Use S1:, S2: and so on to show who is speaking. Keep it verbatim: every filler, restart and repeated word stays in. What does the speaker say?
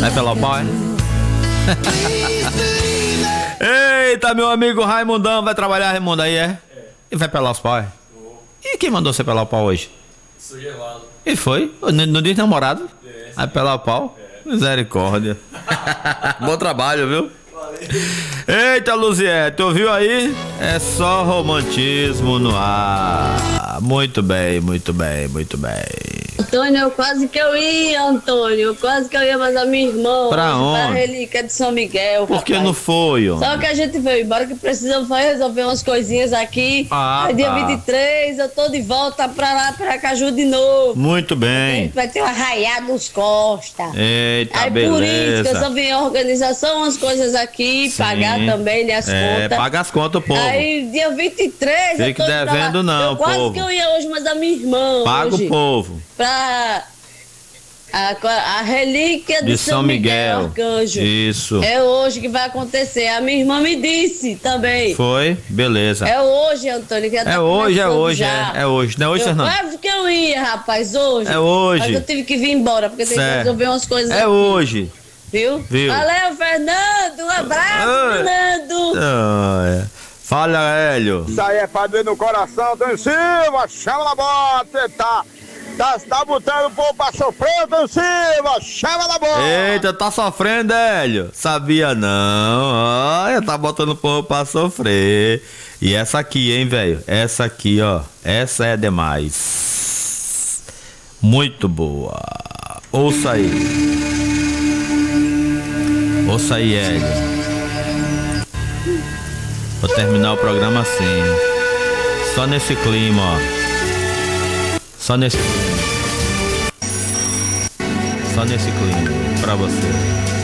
S1: Vai pela o pau, é? Eita, meu amigo Raimundão, vai trabalhar, Raimundo, aí, é? É. E vai pelar os pau, é? E quem mandou você pelar o pau hoje?
S2: Sou gelado.
S1: E foi? Não, não diz namorado?
S2: É.
S1: Vai pelar o pau? É. Misericórdia. Bom trabalho, viu? Eita, Luziette, ouviu aí? É só romantismo no ar. Muito bem, muito bem, muito bem.
S3: Antônio, eu quase que eu ia, Antônio. Quase que eu ia, mas a minha irmã.
S1: Pra onde?
S3: Pra relíquia de São Miguel.
S1: Por que
S3: rapaz.
S1: não foi, ó?
S3: Só que a gente veio embora, que precisamos resolver umas coisinhas aqui.
S1: Ah,
S3: Aí dia
S1: tá.
S3: vinte e três eu tô de volta pra lá, pra Caju de novo.
S1: Muito
S3: A
S1: bem.
S3: gente vai ter um arraiado nos costas.
S1: Eita,
S3: Aí
S1: beleza.
S3: por isso que eu só vim a organização, umas coisas aqui,
S1: Sim.
S3: pagar também, né, as
S1: É,
S3: contas.
S1: paga as contas, povo.
S3: Aí dia vinte e três eu
S1: Fique
S3: tô indo pra lá.
S1: devendo não,
S3: eu quase
S1: povo.
S3: que eu ia hoje, mas a minha irmã
S1: Paga
S3: hoje,
S1: o povo.
S3: pra a, a relíquia de,
S1: De São Miguel.
S3: Arcanjo.
S1: Isso.
S3: É hoje que vai acontecer. A minha irmã me disse também.
S1: Foi? Beleza.
S3: É hoje, Antônio. Que já
S1: É
S3: tá
S1: hoje, é
S3: começando
S1: hoje,
S3: já.
S1: é, é hoje. Não é hoje,
S3: eu,
S1: Fernando?
S3: quase que eu ia, rapaz, hoje.
S1: É hoje.
S3: Mas eu tive que vir embora, porque tem que
S1: Certo.
S3: resolver umas coisas
S1: É
S3: aqui,
S1: hoje.
S3: Viu?
S1: Viu?
S3: Valeu, Fernando. Um abraço,
S1: Oi.
S3: Fernando.
S1: Ah, é. Fala, Hélio.
S4: Isso aí é pra doer no coração, Antônio Silva, chama na bota, tá, tá, tá botando o povo pra sofrer, Antônio Silva, chama na bota.
S1: Eita, tá sofrendo, Hélio? Sabia não. Olha, tá botando o povo pra sofrer. E essa aqui, hein, velho? Essa aqui, ó. Essa é demais. Muito boa. Ouça aí. Ouça aí, Hélio. Vou terminar o programa assim. Só nesse clima, ó. Só nesse clima. Só nesse clima. Pra você.